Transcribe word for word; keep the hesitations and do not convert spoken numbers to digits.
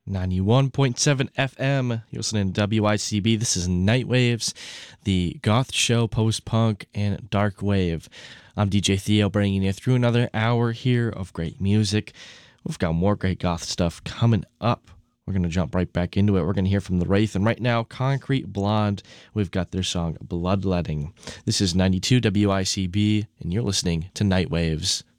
ninety-one point seven F M. You're listening to W I C B. This is Nightwaves, the goth show, post-punk, and dark wave. I'm D J Theo, bringing you through another hour here of great music. We've got more great goth stuff coming up. We're going to jump right back into it. We're going to hear from The Wraith, and right now, Concrete Blonde. We've got their song, Bloodletting. This is ninety-two W I C B, and you're listening to Nightwaves.